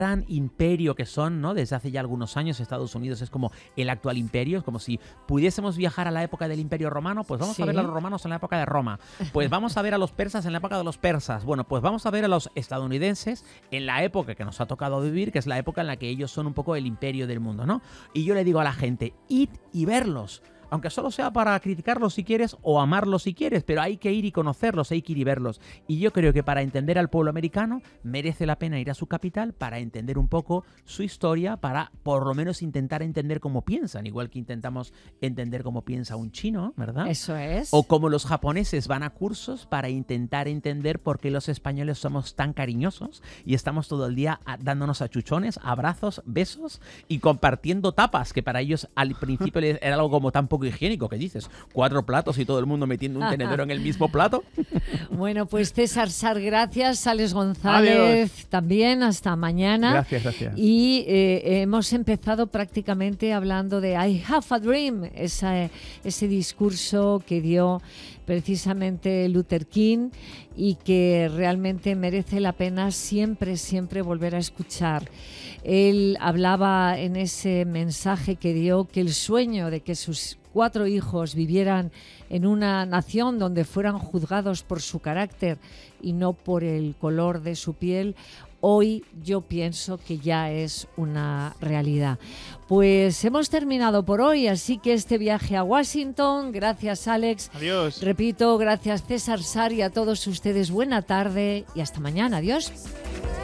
gran imperio que son, ¿no? Desde hace ya algunos años Estados Unidos es como el actual imperio, es como si pudiésemos viajar a la época del Imperio Romano, pues vamos a ver a los romanos en la época de Roma, pues vamos a ver a los persas en la época de los persas, bueno, pues vamos a ver a los estadounidenses en la época que nos ha tocado vivir, que es la época en la que ellos son un poco el imperio del mundo, ¿no? Y yo le digo a la gente, id y verlos. Aunque solo sea para criticarlos si quieres o amarlos si quieres, pero hay que ir y conocerlos, hay que ir y verlos. Y yo creo que para entender al pueblo americano merece la pena ir a su capital para entender un poco su historia, para por lo menos intentar entender cómo piensan, igual que intentamos entender cómo piensa un chino, ¿verdad? Eso es. O como los japoneses van a cursos para intentar entender por qué los españoles somos tan cariñosos y estamos todo el día dándonos achuchones, abrazos, besos y compartiendo tapas, que para ellos al principio era algo como tan poco higiénico, que dices, 4 platos y todo el mundo metiendo un tenedor en el mismo plato. Bueno, pues César Sar, gracias. Alex González, adiós. También, hasta mañana. Gracias. Y hemos empezado prácticamente hablando de I Have a Dream, ese discurso que dio precisamente Luther King y que realmente merece la pena siempre volver a escuchar. Él hablaba en ese mensaje que dio que el sueño de que sus 4 hijos vivieran en una nación donde fueran juzgados por su carácter y no por el color de su piel, hoy yo pienso que ya es una realidad. Pues hemos terminado por hoy, así que este viaje a Washington, gracias Alex. Adiós. Repito, gracias César Sar y a todos ustedes buena tarde y hasta mañana. Adiós.